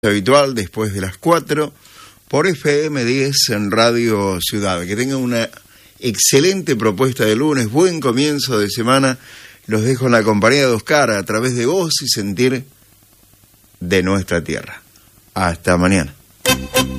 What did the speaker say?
habitual después de las 4 por FM 10 en Radio Ciudad. Que tengan una excelente propuesta de lunes, buen comienzo de semana. Los dejo en la compañía de Oscar a través de Voz y Sentir de nuestra tierra. Hasta mañana.